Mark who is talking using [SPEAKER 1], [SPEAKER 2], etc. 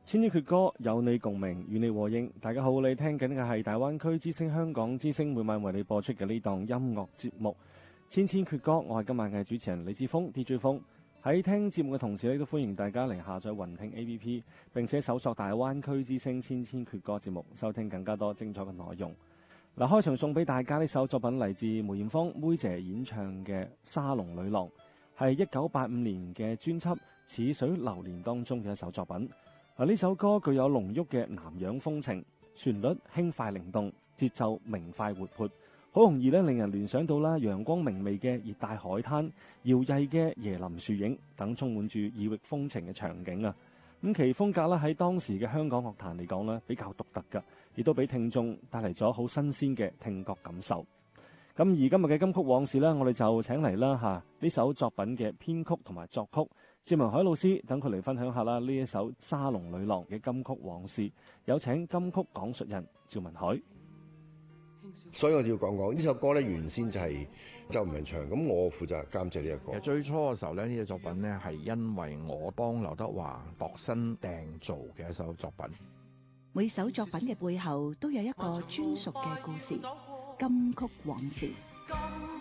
[SPEAKER 1] 千千闕歌，有你共鳴，與你和應。大家好，你聽緊嘅係大灣區之聲香港之聲每晚為你播出嘅呢檔音樂節目《千千闕歌》。我係今晚嘅主持人李志峰 DJ 峰。喺聽節目嘅同時咧，都歡迎大家嚟下載雲聽 APP， 並且搜索大灣區之聲千千闕歌節目，收聽更加多精彩嘅內容。嗱，開場送俾大家呢首作品嚟自梅艷芳妹姐演唱嘅《沙龍女郎》，係1985年嘅專輯《似水流年》當中嘅一首作品。嗱，呢首歌具有濃郁嘅南洋風情，旋律輕快靈動，節奏明快活潑，好容易咧令人聯想到啦陽光明媚嘅熱帶海灘、搖曳嘅椰林樹影等充滿住異域風情嘅場景啊！咁其風格啦喺當時嘅香港樂壇嚟講咧比較獨特㗎，亦都俾聽眾帶嚟咗好新鮮嘅聽覺感受。咁而今日嘅金曲往事呢，我哋就請嚟啦呢首作品嘅編曲同埋作曲趙文海老師，等佢嚟分享下啦呢一首《沙龍女郎》嘅金曲往事。有請金曲講述人趙文海。
[SPEAKER 2] 所以我哋要講呢首歌咧，原先就係周文唱，咁我負責監製呢一個。
[SPEAKER 3] 其實最初嘅時候咧，呢隻作品咧係因為我幫劉德華度身訂造嘅一首作品。
[SPEAKER 4] 每首作品嘅背後都有一個專屬嘅故事，金曲往事。